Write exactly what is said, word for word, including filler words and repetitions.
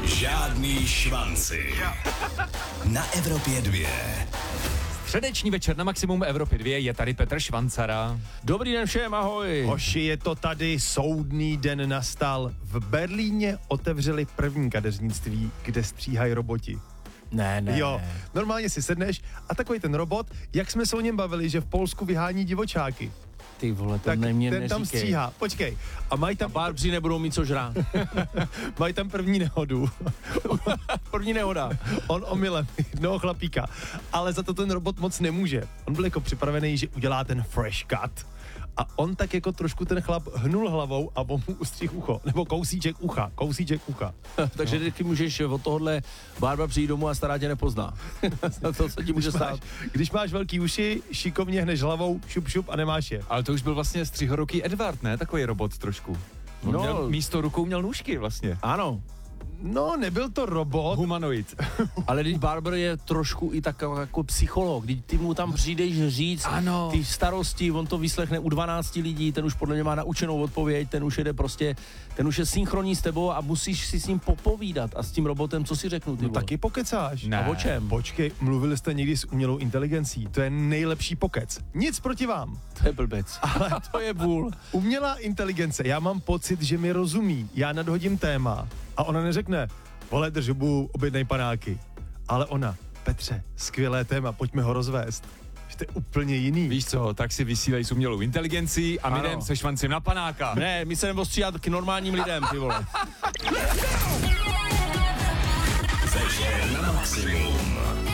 Žádný švanci. Na Evropě dvě. Středeční večer na Maximum Evropy dvě, je tady Petr Švancara. Dobrý den všem, ahoj. Hoši, je to tady, soudný den nastal. V Berlíně otevřeli první kadeřnictví, kde stříhají roboti. Ne, ne. Jo, normálně si sedneš a takový ten robot, jak jsme se o něm bavili, že v Polsku vyhání divočáky. Ty vole, to Tak ne, mě ten neříkej. tam stříhá, počkej. A mají tam, Barbři nebudou mít co žrát. mají tam první nehodu. První nehoda. On omylem jednoho chlapíka. Ale za to ten robot moc nemůže. On byl jako připravený, že udělá ten fresh cut. A on tak jako trošku ten chlap hnul hlavou a on mu ustřih ucho. Nebo kousíček ucha, kousíček ucha. Takže no. Ty můžeš od tohohle Barba přijít domů a stará tě nepozná. To, co ti může Když stát. máš, když máš velký uši, šikovně hneš hlavou, šup, šup a nemáš je. Ale to už byl vlastně střihoruký Edward, ne? Takový robot trošku. On No. měl, místo rukou měl nůžky vlastně. Ano, No, nebyl to robot. Humanoid. ale když Barber je trošku i tak jako psycholog, když ty mu tam přijdeš říct Ano. ty starosti, on to vyslechne u dvanácti lidí, ten už podle mě má naučenou odpověď, ten už jede prostě, ten už je synchronní s tebou a musíš si s ním popovídat a s tím robotem, co si řeknu, ty No vole. taky pokecáš. Ne. A o čem? Počkej, mluvili jste někdy s umělou inteligencí. To je nejlepší pokec. Nic proti vám. To je blbec. Ale to je vůl. Umělá inteligence, já mám pocit, že mi rozumí. Já nadhodím téma a ona neřekne, vole, drž hubu, objednej panáky. Ale ona, Petře, skvělé téma, pojďme ho rozvést. Že to je úplně jiný. Víš co, tak si vysílej s umělou inteligencí a my Ano. jdem se švancem na panáka. Ne, my se nebo stříhat k normálním lidem, ty vole. Večer na Maximum.